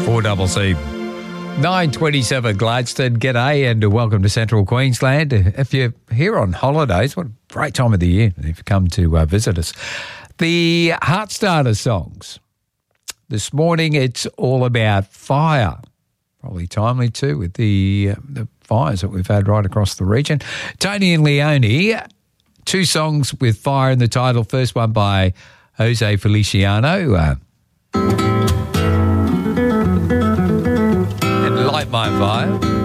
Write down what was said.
4CC. 9:27 Gladstone. G'day and welcome to Central Queensland. If you're here on holidays, what a great time of the year if you come to visit us. The Heartstarter songs. This morning it's all about fire. Probably timely too with the fires that we've had right across the region. Tony and Leone, two songs with fire in the title. First one by Jose Feliciano. And Light My Fire.